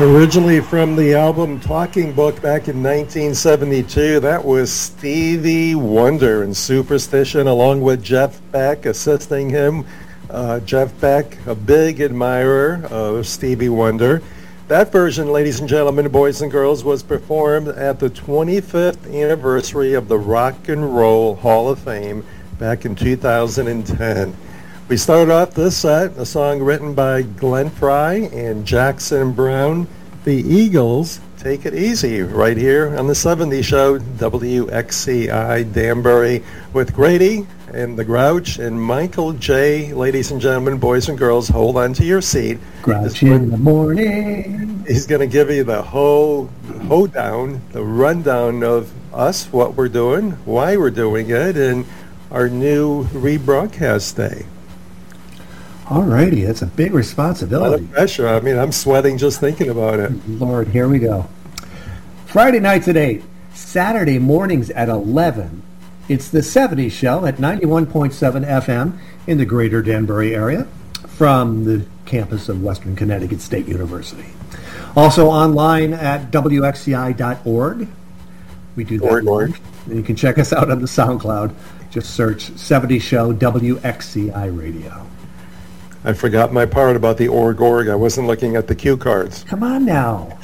Originally from the album Talking Book back in 1972, that was Stevie Wonder and Superstition, along with Jeff Beck assisting him. Jeff Beck, a big admirer of Stevie Wonder. That version, ladies and gentlemen, boys and girls, was performed at the 25th anniversary of the Rock and Roll Hall of Fame back in 2010. We started off this set, a song written by Glenn Frey and Jackson Browne, the Eagles, Take It Easy, right here on the 70s show, WXCI Danbury, with Grady and the Grouch and Michael J. Ladies and gentlemen, boys and girls, hold on to your seat. Grouch in the morning. He's going to give you the hoedown, the rundown of us, what we're doing, why we're doing it, and our new rebroadcast day. All righty, that's a big responsibility. A lot of pressure. I mean, I'm sweating just thinking about it. Lord, here we go. Friday nights at 8, Saturday mornings at 11. It's the 70s show at 91.7 FM in the greater Danbury area from the campus of Western Connecticut State University. Also online at WXCI.org. We do that. Org. And you can check us out on the SoundCloud. Just search 70s show WXCI Radio. I forgot my part about the org. I wasn't looking at the cue cards. Come on now.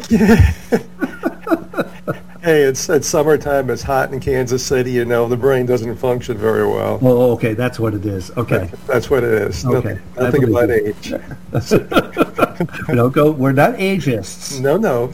Hey, it's summertime. It's hot in Kansas City. You know, the brain doesn't function very well. Oh, okay. That's what it is. Okay. That's what it is. Okay. Nothing about age. Don't go. We're not ageists. No.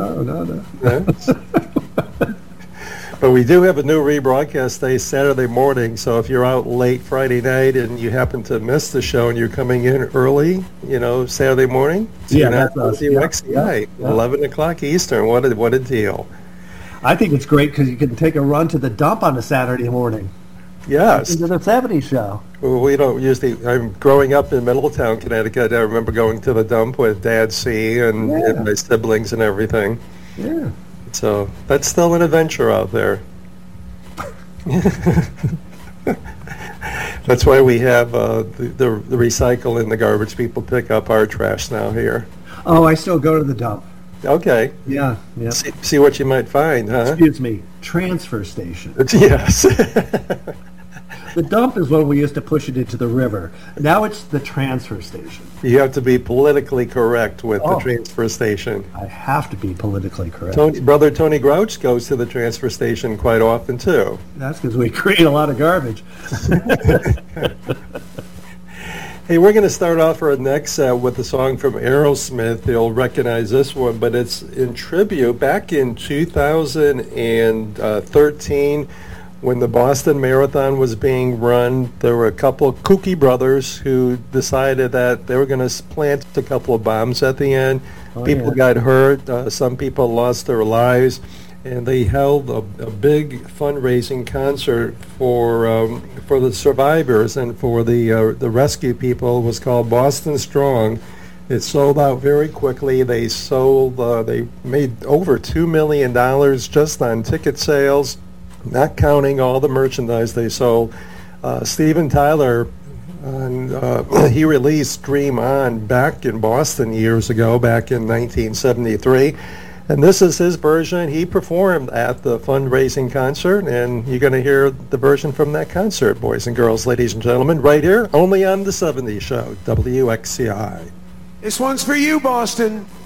No. But we do have a new rebroadcast day Saturday morning, so if you're out late Friday night and you happen to miss the show and you're coming in early, you know, Saturday morning, that's us. WXCI, 11 o'clock Eastern. What a deal. I think it's great because you can take a run to the dump on a Saturday morning. Yes. Into the 70s show. Well, we don't usually, I'm growing up in Middletown, Connecticut. I remember going to the dump with Dad C and my siblings and everything. Yeah. So that's still an adventure out there. That's why we have the recycle and the garbage people pick up our trash now here. Oh, I still go to the dump. Okay. Yeah. See what you might find, huh? Excuse me, transfer station. Yes. The dump is when we used to push it into the river. Now it's the transfer station. You have to be politically correct with the transfer station. I have to be politically correct. Brother Tony Grouch goes to the transfer station quite often, too. That's because we create a lot of garbage. Hey, we're going to start off our next set with a song from Aerosmith. You'll recognize this one, but it's in tribute. Back in 2013, when the Boston Marathon was being run, there were a couple of kooky brothers who decided that they were going to plant a couple of bombs at the end. People got hurt. Some people lost their lives. And they held a big fundraising concert for the survivors and for the rescue people. It was called Boston Strong. It sold out very quickly. They made over $2 million just on ticket sales, not counting all the merchandise they sold. Steven Tyler, he released Dream On back in Boston years ago, back in 1973. And this is his version. He performed at the fundraising concert, and you're going to hear the version from that concert, boys and girls, ladies and gentlemen, right here, only on the 70s show, WXCI. This one's for you, Boston.